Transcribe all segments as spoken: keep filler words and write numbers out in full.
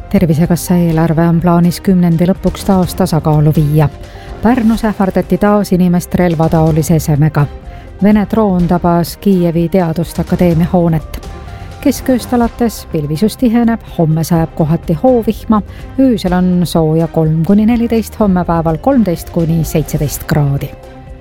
Tervisekassa eelarve on plaanis kümnendi lõpuks taas tasakaalu viia. Pärnus ähvardati taas inimest relvataolise esemega. Vene droon tabas Kiievi Teadusakadeemia hoonet. Keskööst alates pilvisus tiheneb, homme sajab kohati hoovihma, öösel on sooja kolm kuni neliteist, homme päeval kolmteist kuni seitseteist kraadi.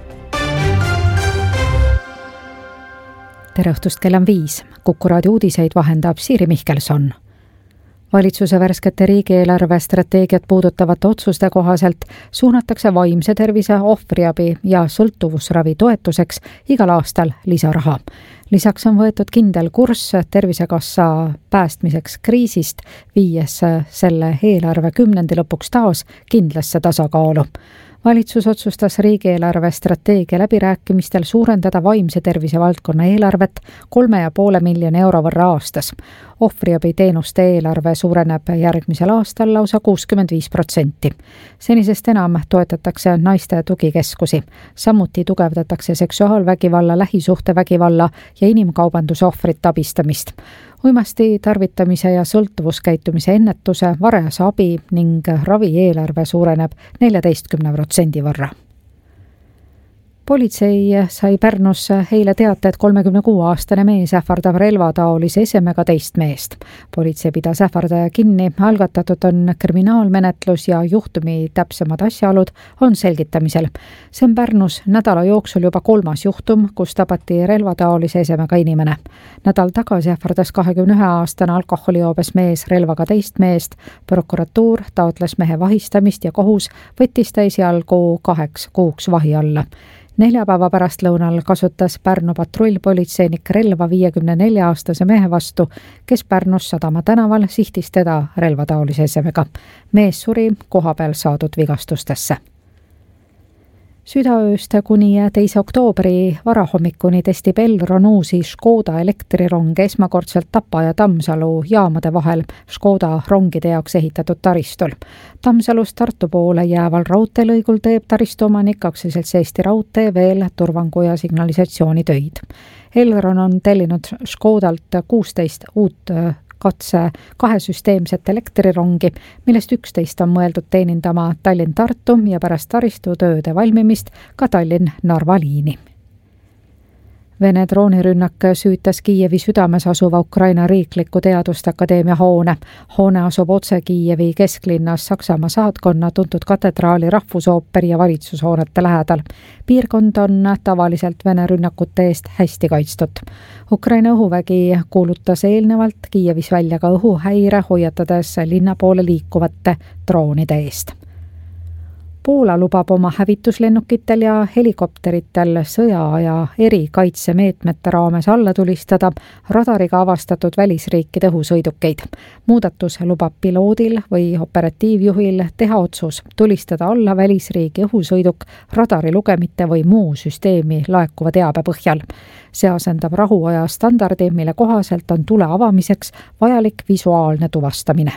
Tere õhtust, kell on viis. Kuku raadio uudiseid vahendab Siiri Mihkelson. Valitsuse värskete riigieelarve strateegiat puudutavate otsuste kohaselt suunatakse vaimse tervise, ohvriabi ja sõltuvusravi toetuseks igal aastal lisaraha. Lisaks on võetud kindel kurss Tervisekassa päästmiseks kriisist, viies selle eelarve kümnendi lõpuks taas kindlasse tasakaalu. Valitsus otsustas riigieelarve strateegia läbirääkimistel suurendada vaimse tervise valdkonna eelarvet kolme ja poole miljoni euro võrra aastas. Ohvriabi teenuste eelarve suureneb järgmisel aastal lausa kuuskümmend viis protsenti. Senisest enam toetatakse naiste tugikeskusi. Samuti tugevdatakse seksuaalvägivalla, lähisuhtevägivalla ja inimkaubanduse ohvrite abistamist. Uimasti tarvitamise ja sõltuvuskäitumise ennetuse, varajase abi ning ravi eelarve suureneb neljateistkümne protsendi võrra. Politsei sai Pärnus eile teate, et kolmekümne kuue aastane mees ähvardab relvataolise esemega teist meest. Politsei pidas ähvardaja kinni, algatatud on kriminaalmenetlus ja juhtumi täpsemad asjaolud on selgitamisel. See on Pärnus nädala jooksul juba kolmas juhtum, kus tabati relvataolise esemega inimene. Nädal tagasi ähvardas kahekümne ühe aastane alkoholijoobes mees relvaga teist meest. Prokuratuur taotles mehe vahistamist ja kohus võttis ta esialgu kaheks kuuks vahi alla. Neljapäeva pärastlõunal kasutas Pärnu patrullpolitseinik relva viiekümne nelja aastase mehe vastu, kes Pärnus Sadama tänaval sihtis teda relvataolise esemega. Mees suri kohapeal saadud vigastustesse. Südaööst kuni teise oktoobri varahommikuni testib Elron uusi Škoda elektrironge esmakordselt Tapa ja Tammsalu jaamade vahel Škoda rongide jaoks ehitatud taristul. Tammsalust Tartu poole jääval raudteelõigul teeb taristu omanik aktsiaselts Eesti Raudtee veel turvangu ja signalisatsioonitöid. Elron on tellinud Škodalt kuusteist uut katse kahesüsteemset elektrirongi, millest üksteist on mõeldud teenindama Tallinn-Tartu ja pärast taristutööde valmimist ka Tallinn-Narva liini. Vene droonirünnak süütas Kiievi südames asuva Ukraina riikliku teadusakadeemia hoone. Hoone asub otse Kiievi kesklinnas Saksamaa saatkonna tuntud katedraali, rahvusooperi ja valitsushoonete lähedal. Piirkond on tavaliselt Vene rünnakute eest hästi kaitstud. Ukraina õhuvägi kuulutas eelnevalt Kiievis välja ka õhuhäire, hoiatades linna poole liikuvate droonide eest. Poola lubab oma hävituslennukitel ja helikopteritel sõja- ja erikaitsemeetmete raames alla tulistada radariga avastatud välisriikide õhusõidukeid. Muudatus lubab piloodil või operatiivjuhil teha otsus tulistada alla välisriigi õhusõiduk radari lugemite või muu süsteemi laekuva teabe põhjal. See asendab rahuaja standardi, mille kohaselt on tule avamiseks vajalik visuaalne tuvastamine.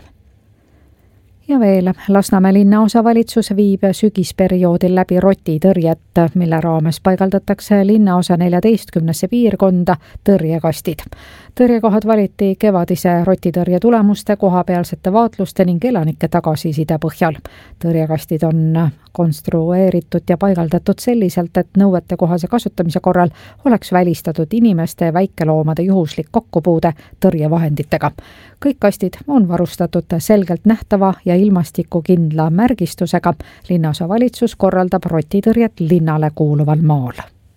Ja veel, Lasnamäe linnaosavalitsus viib sügisperioodil läbi rotitõrjet, mille raames paigaldatakse linnaosa neljateistkümnesse piirkonda tõrjekastid. Tõrjekohad valiti kevadise rotitõrje tulemuste, kohapealsete vaatluste ning elanike tagasiside põhjal. Tõrjekastid on konstrueeritud ja paigaldatud selliselt, et nõuete kohase kasutamise korral oleks välistatud inimeste ja väikeloomade juhuslik kokkupuude tõrjevahenditega. Kõik kastid on varustatud selgelt nähtava ja ilmastikukindla märgistusega. Linnaosavalitsus korraldab rotitõrjet linnale kuuluval maal.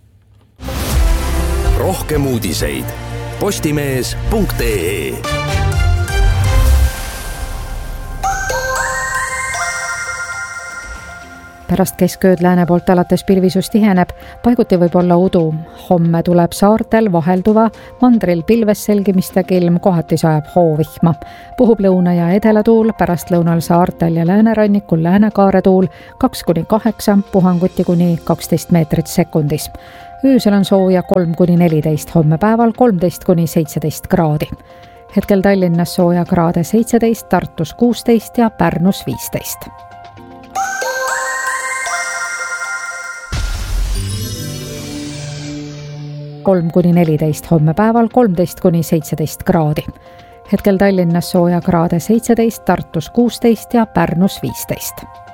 Rohkem uudiseid postimees punkt ee. Pärast keskööd lääne poolt alates pilvisus tiheneb, paiguti võib olla udu. Homme tuleb saartel vahelduva, mandril pilves selgimistega ilm, kohati sajab hoovihma. Puhub lõuna ja edelatuul, pärast lõunal saartel ja läänerannikul läänekaaretuul kaks kuni kaheksa, puhanguti kuni kaksteist meetrit sekundis. Öösel on sooja kolm kuni neliteist, homme päeval kolmteist kuni seitseteist kraadi. Hetkel Tallinnas sooja kraade seitseteist, Tartus kuusteist ja Pärnus viisteist. kolm kuni neliteist, homme päeval kolmteist kuni seitseteist kraadi. hetkel Tallinnas sooja kraade seitseteist, Tartus kuusteist ja Pärnus viisteist.